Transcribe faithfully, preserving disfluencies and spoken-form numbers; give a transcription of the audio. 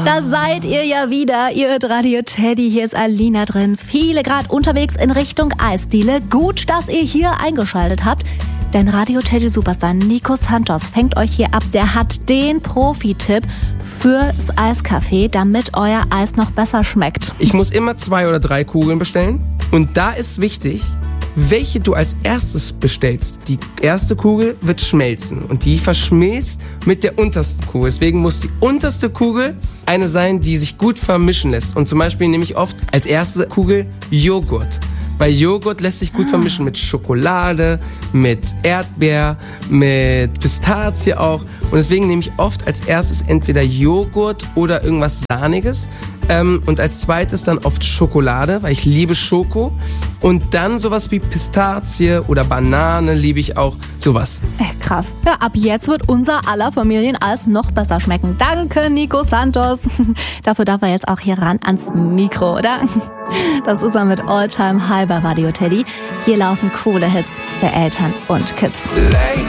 Da seid ihr ja wieder, ihr hört Radio Teddy, hier ist Alina drin. Viele gerade unterwegs in Richtung Eisdiele. Gut, dass ihr hier eingeschaltet habt, denn Radio Teddy Superstar Nico Santos fängt euch hier ab. Der hat den Profi-Tipp fürs Eiscafé, damit euer Eis noch besser schmeckt. Ich muss immer zwei oder drei Kugeln bestellen und da ist wichtig, welche du als erstes bestellst. Die erste Kugel wird schmelzen und die verschmilzt mit der untersten Kugel. Deswegen muss die unterste Kugel eine sein, die sich gut vermischen lässt. Und zum Beispiel nehme ich oft als erste Kugel Joghurt. Bei Joghurt lässt sich gut vermischen mit Schokolade, mit Erdbeer, mit Pistazie auch. Und deswegen nehme ich oft als erstes entweder Joghurt oder irgendwas Sahniges. Ähm, und als zweites dann oft Schokolade, weil ich liebe Schoko. Und dann sowas wie Pistazie oder Banane liebe ich auch. Sowas. Äh, krass. Ja, ab jetzt wird unser aller Familieneis noch besser schmecken. Danke, Nico Santos. Dafür darf er jetzt auch hier ran ans Mikro, oder? Das ist er mit All Time High bei Radio Teddy. Hier laufen coole Hits für Eltern und Kids.